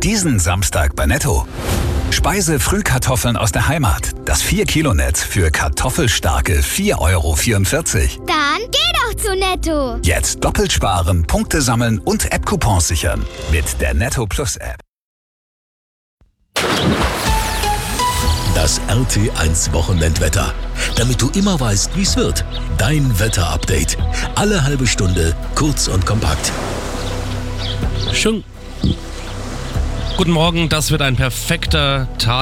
Diesen Samstag bei Netto. Speise-Frühkartoffeln aus der Heimat. Das 4-Kilo-Netz für kartoffelstarke 4,44 €. Dann geh doch zu Netto. Jetzt doppelt sparen, Punkte sammeln und App-Coupons sichern. Mit der Netto Plus App. Das RT1 Wochenendwetter. Damit du immer weißt, wie es wird. Dein Wetterupdate. Alle halbe Stunde, kurz und kompakt. Schön. Guten Morgen, das wird ein perfekter Tag.